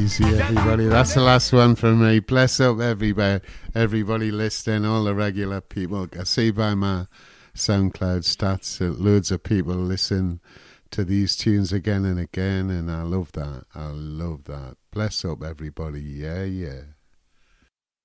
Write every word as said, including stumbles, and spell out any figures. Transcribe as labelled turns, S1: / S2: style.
S1: easy, everybody. That's the last one from me. Bless up everybody, everybody listening, all the regular people. I see by my SoundCloud stats that loads of people listen to these tunes again and again, and I love that. I love that. Bless up everybody. Yeah, yeah.